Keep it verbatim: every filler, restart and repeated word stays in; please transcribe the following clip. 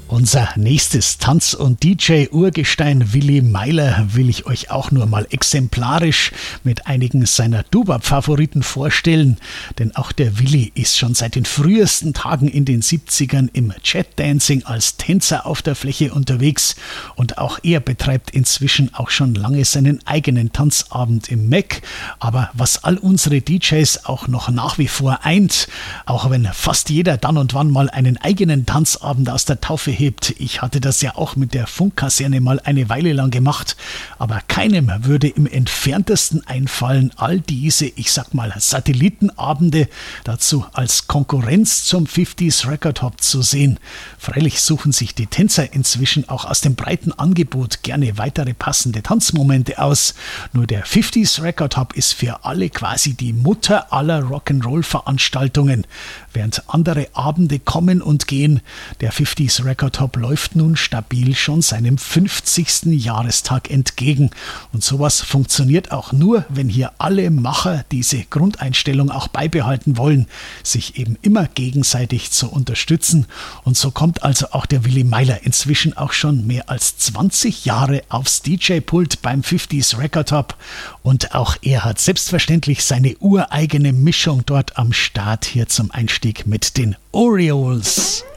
Unser nächstes Tanz- und D J-Urgestein Willi Meiler will ich euch auch nur mal exemplarisch mit einigen seiner Doo-Wop-Favoriten vorstellen, denn auch der Willi ist schon seit den frühesten Tagen in den siebzigern im Chat-Dancing als Tänzer auf der Fläche unterwegs und auch er betreibt inzwischen auch schon lange seinen eigenen Tanzabend im Mac, aber was all unsere D Js auch noch nach wie vor eint, auch wenn fast jeder dann und wann mal einen eigenen Tanzabend aus der Taufe hebt. Ich hatte das ja auch mit der Funkkaserne mal eine Weile lang gemacht, aber keinem würde im entferntesten einfallen, all diese, ich sag mal, Satellitenabende dazu als Konkurrenz zum fünfziger Record Hop zu sehen. Freilich suchen sich die Tänzer inzwischen auch aus dem breiten Angebot gerne weitere passende Tanzmomente aus. Nur der fünfziger Record Hop ist für alle quasi die Mutter aller Rock'n'Roll-Veranstaltungen. Während andere Abende kommen und gehen, der fünfziger Record Hop läuft nun stabil schon seinem fünfzigsten Jahrestag entgegen. Und sowas funktioniert auch nur, wenn hier alle Macher diese Grundeinstellung auch beibehalten wollen, sich eben immer gegenseitig zu unterstützen. Und so kommt also auch der Willi Meiler inzwischen auch schon mehr als zwanzig Jahre aufs D J-Pult beim fünfziger Record Hop. Und auch er hat selbstverständlich seine ureigene Mischung dort am Start, hier zum Einstieg mit den Orioles.